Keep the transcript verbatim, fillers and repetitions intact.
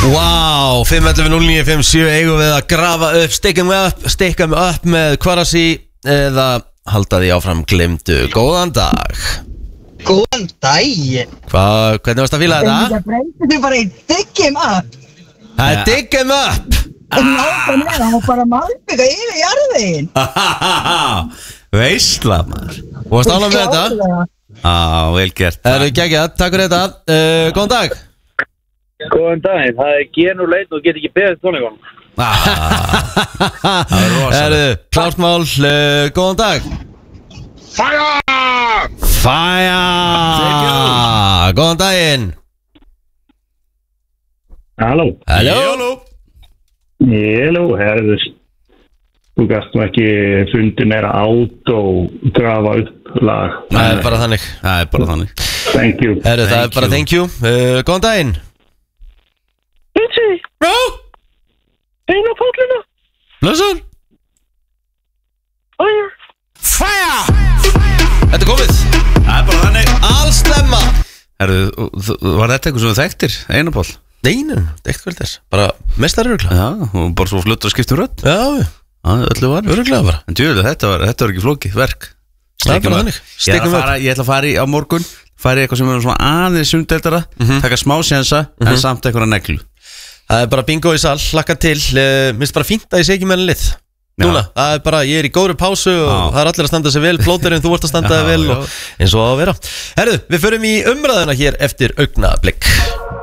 Wow, fimm ellefu núll níu fimm sjö eigum við að grafa upp, stikka mig upp, stikka mig upp með Kvarasi eða halda því áfram glimtu. Góðan dag. Góðan dag. Hvað, hvernig varst að fíla þetta? Það breytir því bara í diggum upp. Það er diggum upp. Nákvæmlega, það var bara malbygga yfir jarðveginn. Veistla maður. Og varst ánægður með þetta? Á, vel gert. Það eru geggjað, takk fyrir þetta. uh, Góðan dag. Góðan daginn, það er genur leit og get ekki beðið tónleikonum. Það er rosa. Það eru klártmál, uh, góðan dag. Fire! Fire! Góðan daginn. Halló. Halló. Halló, herðu. Þú gast nú ekki fundið meira át og grafa upp lag. Það er bara þannig. Það er bara þannig. Thank you. Heru, það er bara thank you. uh, Góðan daginn. Bitsi, Bro. einu á fólkina. Blöðsson. Fire. Fire. Þetta er komið. Það er bara þannig. Alls stemma. Herðu, var þetta eitthvað sem þú þekktir? Einaból? Neinum, eitt kvöld þess. Bara mestar öruglega. Já, og bara svo flutt að skipta um rödd. Já, Já, öllu var öruglega bara. En djúlega, þetta var, þetta var ekki flókið verk. Það er bara þannig. Ég ætla Stikkum að fara, ég ætla að fara í á morgun. Fara í eitthvað sem er svona aðeins umdeldara, taka smá sénsa, en samt eitthvað neglu. Það er bara bingo í sal, hlakka til. uh, Minnst bara fínt að ég sé ekki með henni lið. Núna, það er bara, ég er í góðri pásu og Já. það er allir að standa sig vel. Plóterinn, þú ert að standa Já, sig vel já. og eins og á að vera. Herðu, við förum í umræðuna hér eftir augnablik.